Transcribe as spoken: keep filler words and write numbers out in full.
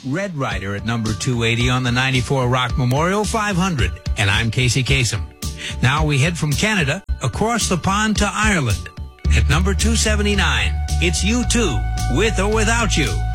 Red Rider at number two eighty on the ninety-four Rock Memorial five hundred. And I'm Casey Kasem. Now we head from Canada across the pond to Ireland. At number two seventy-nine, it's U two, With or Without You.